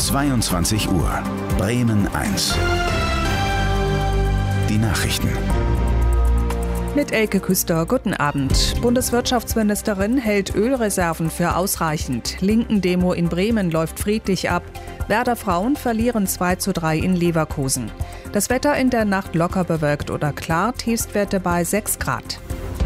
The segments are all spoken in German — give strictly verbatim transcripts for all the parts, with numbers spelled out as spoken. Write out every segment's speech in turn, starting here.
zweiundzwanzig Uhr. Bremen eins. Die Nachrichten. Mit Elke Küster, guten Abend. Bundeswirtschaftsministerin hält Ölreserven für ausreichend. Linken-Demo in Bremen läuft friedlich ab. Werder Frauen verlieren zwei zu drei in Leverkusen. Das Wetter in der Nacht locker bewölkt oder klar, Tiefstwerte bei sechs Grad.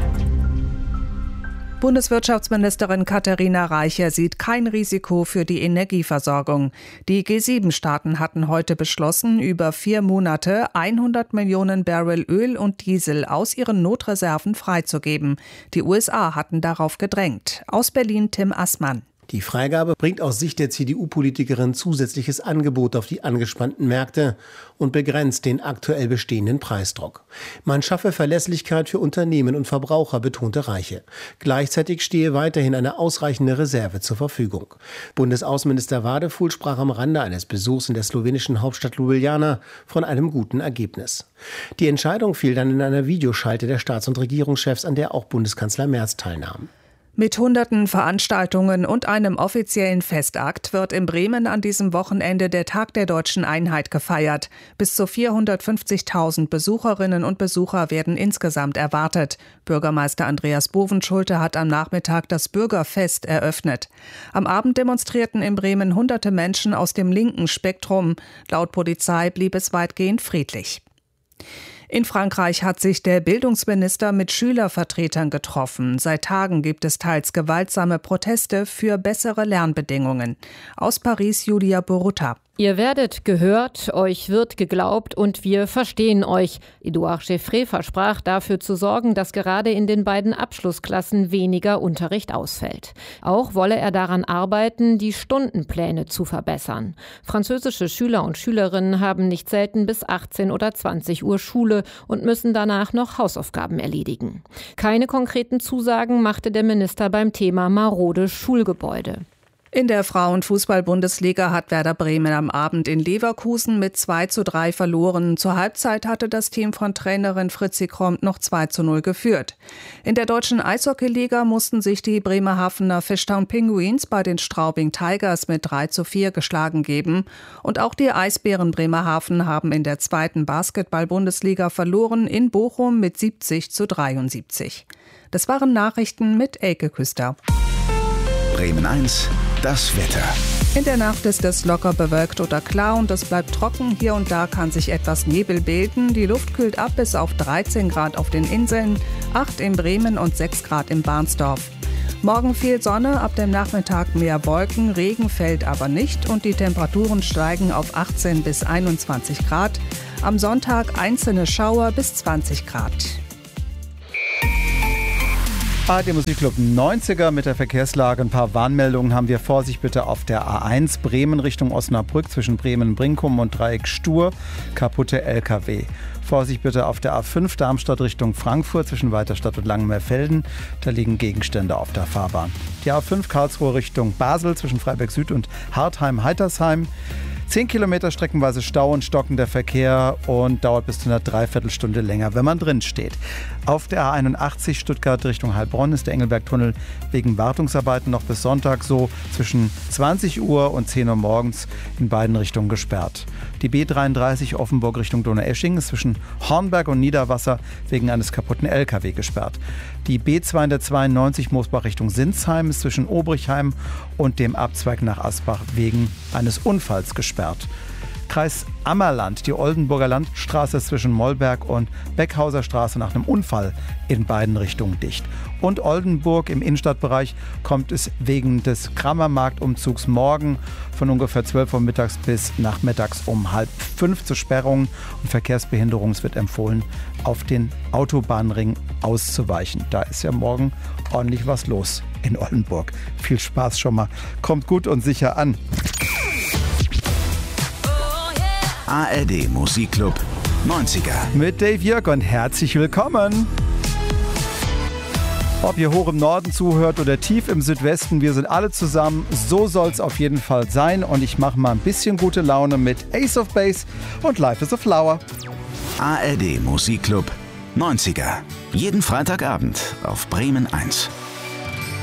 Bundeswirtschaftsministerin Katharina Reiche sieht kein Risiko für die Energieversorgung. Die G sieben Staaten hatten heute beschlossen, über vier Monate hundert Millionen Barrel Öl und Diesel aus ihren Notreserven freizugeben. Die U S A hatten darauf gedrängt. Aus Berlin Tim Assmann. Die Freigabe bringt aus Sicht der C D U-Politikerin zusätzliches Angebot auf die angespannten Märkte und begrenzt den aktuell bestehenden Preisdruck. Man schaffe Verlässlichkeit für Unternehmen und Verbraucher, betonte Reiche. Gleichzeitig stehe weiterhin eine ausreichende Reserve zur Verfügung. Bundesaußenminister Wadefuhl sprach am Rande eines Besuchs in der slowenischen Hauptstadt Ljubljana von einem guten Ergebnis. Die Entscheidung fiel dann in einer Videoschalte der Staats- und Regierungschefs, an der auch Bundeskanzler Merz teilnahm. Mit hunderten Veranstaltungen und einem offiziellen Festakt wird in Bremen an diesem Wochenende der Tag der Deutschen Einheit gefeiert. Bis zu vierhundertfünfzigtausend Besucherinnen und Besucher werden insgesamt erwartet. Bürgermeister Andreas Bovenschulte hat am Nachmittag das Bürgerfest eröffnet. Am Abend demonstrierten in Bremen hunderte Menschen aus dem linken Spektrum. Laut Polizei blieb es weitgehend friedlich. In Frankreich hat sich der Bildungsminister mit Schülervertretern getroffen. Seit Tagen gibt es teils gewaltsame Proteste für bessere Lernbedingungen. Aus Paris Julia Borutta. Ihr werdet gehört, euch wird geglaubt und wir verstehen euch. Edouard Geoffrey versprach dafür zu sorgen, dass gerade in den beiden Abschlussklassen weniger Unterricht ausfällt. Auch wolle er daran arbeiten, die Stundenpläne zu verbessern. Französische Schüler und Schülerinnen haben nicht selten bis achtzehn oder zwanzig Uhr Schule und müssen danach noch Hausaufgaben erledigen. Keine konkreten Zusagen machte der Minister beim Thema marode Schulgebäude. In der Frauenfußball-Bundesliga hat Werder Bremen am Abend in Leverkusen mit zwei zu drei verloren. Zur Halbzeit hatte das Team von Trainerin Fritzi Kromp noch zwei zu null geführt. In der deutschen Eishockeyliga mussten sich die Bremerhavener Fishtown Penguins bei den Straubing Tigers mit drei zu vier geschlagen geben. Und auch die Eisbären Bremerhaven haben in der zweiten Basketball-Bundesliga verloren in Bochum mit siebzig zu dreiundsiebzig. Das waren Nachrichten mit Elke Küster. Bremen eins. Das Wetter. In der Nacht ist es locker bewölkt oder klar und es bleibt trocken. Hier und da kann sich etwas Nebel bilden. Die Luft kühlt ab bis auf dreizehn Grad auf den Inseln, acht in Bremen und sechs Grad in Barnsdorf. Morgen viel Sonne, ab dem Nachmittag mehr Wolken, Regen fällt aber nicht und die Temperaturen steigen auf achtzehn bis einundzwanzig Grad. Am Sonntag einzelne Schauer bis zwanzig Grad. A R D Musikclub neunziger mit der Verkehrslage. Ein paar Warnmeldungen haben wir. Vorsicht bitte auf der A eins Bremen Richtung Osnabrück zwischen Bremen-Brinkum und Dreieck Stur. Kaputte L K W. Vorsicht bitte auf der A fünf Darmstadt Richtung Frankfurt zwischen Weiterstadt und Langenmeerfelden. Da liegen Gegenstände auf der Fahrbahn. Die A fünf Karlsruhe Richtung Basel zwischen Freiberg Süd und Hartheim-Heitersheim. Zehn Kilometer streckenweise Stau und stockender Verkehr und dauert bis zu einer Dreiviertelstunde länger, wenn man drin steht. Auf der A einundachtzig Stuttgart Richtung Heilbronn ist der Engelbergtunnel wegen Wartungsarbeiten noch bis Sonntag so zwischen zwanzig Uhr und zehn Uhr morgens in beiden Richtungen gesperrt. Die B dreiunddreißig Offenburg Richtung Donaueschingen ist zwischen Hornberg und Niederwasser wegen eines kaputten L K W gesperrt. Die B zweihundertzweiundneunzig Moosbach Richtung Sinsheim ist zwischen Obrichheim und dem Abzweig nach Asbach wegen eines Unfalls gesperrt. Kreis Ammerland, die Oldenburger Landstraße ist zwischen Mollberg und Beckhauser Straße nach einem Unfall in beiden Richtungen dicht. Und Oldenburg im Innenstadtbereich kommt es wegen des Kramermarktumzugs morgen von ungefähr zwölf Uhr mittags bis nachmittags um halb fünf zu Sperrungen und Verkehrsbehinderungen. Es wird empfohlen, auf den Autobahnring auszuweichen. Da ist ja morgen ordentlich was los in Oldenburg. Viel Spaß schon mal. Kommt gut und sicher an. A R D Musikclub neunziger. Mit Dave Jörg und herzlich willkommen. Ob ihr hoch im Norden zuhört oder tief im Südwesten, wir sind alle zusammen. So soll es auf jeden Fall sein. Und ich mache mal ein bisschen gute Laune mit Ace of Base und Life is a Flower. A R D Musikclub neunziger. Jeden Freitagabend auf Bremen eins.